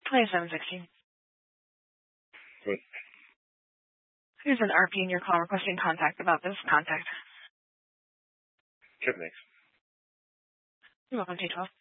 2716. Good. There's an RP in your call requesting contact about this contact. Good, thanks. You're welcome, J12.